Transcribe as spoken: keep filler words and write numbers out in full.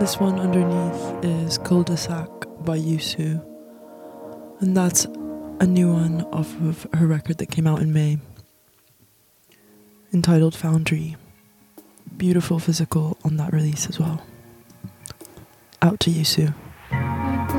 This one underneath is Cul-de-sac by Yusu. And that's a new one off of her record that came out in May, entitled Foundry. Beautiful physical on that release as well. Out to Yusu.